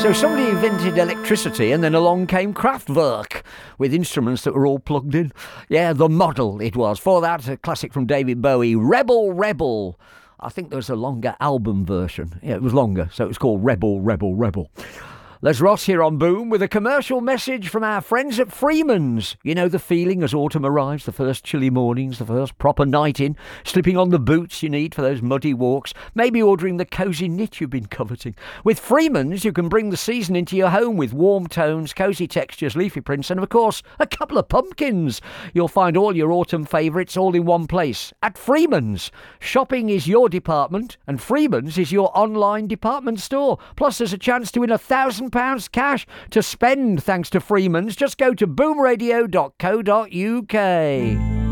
So somebody invented electricity and then along came Kraftwerk with instruments that were all plugged in. Yeah, The Model it was. For that, a classic from David Bowie, Rebel Rebel. I think there was a longer album version. Yeah, it was longer, so it was called Rebel Rebel Rebel. Les Ross here on Boom with a commercial message from our friends at Freeman's. You know the feeling as autumn arrives, the first chilly mornings, the first proper night in, slipping on the boots you need for those muddy walks, maybe ordering the cosy knit you've been coveting. With Freeman's, you can bring the season into your home with warm tones, cosy textures, leafy prints, and of course, a couple of pumpkins. You'll find all your autumn favourites all in one place at Freeman's. Shopping is your department, and Freeman's is your online department store. Plus, there's a chance to win £1,000 cash to spend thanks to Freeman's. Just go to boomradio.co.uk.